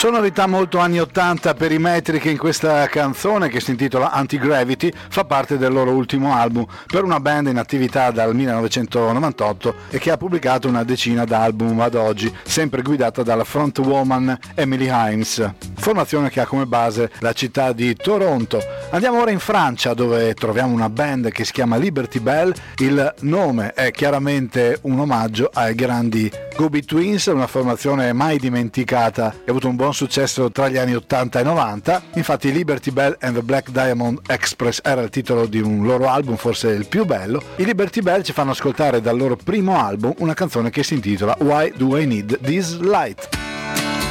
Sonorità molto anni 80 per i metri che in questa canzone, che si intitola Anti-Gravity, fa parte del loro ultimo album, per una band in attività dal 1998 e che ha pubblicato una decina d'album ad oggi, sempre guidata dalla frontwoman Emily Himes, formazione che ha come base la città di Toronto. Andiamo ora in Francia, dove troviamo una band che si chiama Liberty Bell. Il nome è chiaramente un omaggio ai grandi Go-Betweens, una formazione mai dimenticata che ha avuto un buon successo tra gli anni 80 e 90. Infatti Liberty Bell and the Black Diamond Express era il titolo di un loro album, forse il più bello. I Liberty Bell ci fanno ascoltare dal loro primo album una canzone che si intitola Why Do I Need This Light?